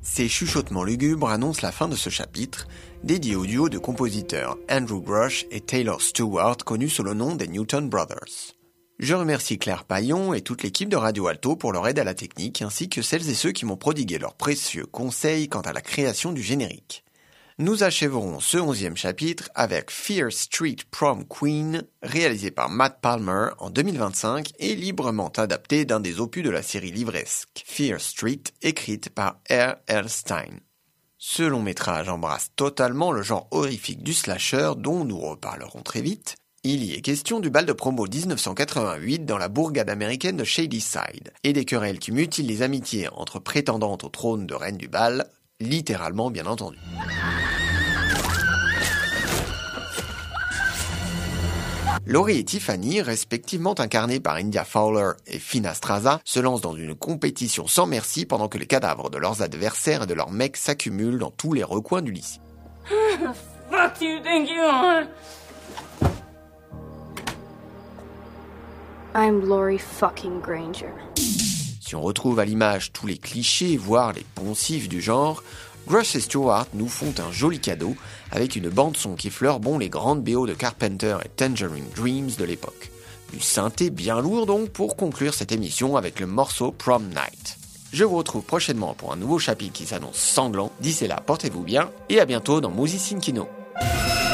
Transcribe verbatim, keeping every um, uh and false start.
Ces chuchotements lugubres annoncent la fin de ce chapitre, dédié au duo de compositeurs Andrew Grush et Taylor Stewart, connus sous le nom des Newton Brothers. Je remercie Claire Paillon et toute l'équipe de Radio Alto pour leur aide à la technique, ainsi que celles et ceux qui m'ont prodigué leurs précieux conseils quant à la création du générique. Nous achèverons ce onzième chapitre avec Fear Street Prom Queen, réalisé par Matt Palmer en deux mille vingt-cinq et librement adapté d'un des opus de la série livresque Fear Street, écrite par R L Stein. Ce long métrage embrasse totalement le genre horrifique du slasher dont nous reparlerons très vite. Il y est question du bal de promo dix-neuf cent quatre-vingt-huit dans la bourgade américaine de Shadyside, et des querelles qui mutilent les amitiés entre prétendantes au trône de reine du bal, littéralement bien entendu. Laurie et Tiffany, respectivement incarnées par India Fowler et Fina Straza, se lancent dans une compétition sans merci pendant que les cadavres de leurs adversaires et de leurs mecs s'accumulent dans tous les recoins du lycée. Fuck you think you are? I'm Laurie fucking Granger. Si on retrouve à l'image tous les clichés, voire les poncifs du genre, Grush et Stewart nous font un joli cadeau avec une bande-son qui fleure bon les grandes B O de Carpenter et Tangerine Dreams de l'époque. Du synthé bien lourd donc pour conclure cette émission avec le morceau Prom Night. Je vous retrouve prochainement pour un nouveau chapitre qui s'annonce sanglant. D'ici là, portez-vous bien et à bientôt dans Music Kino.